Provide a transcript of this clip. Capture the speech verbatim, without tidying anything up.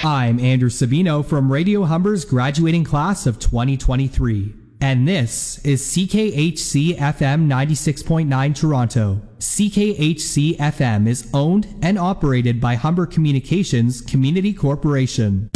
I'm Andrew Sabino from Radio Humber's graduating class of twenty twenty-three, and this is C K H C F M ninety-six point nine Toronto. C K H C F M is owned and operated by Humber Communications Community Corporation.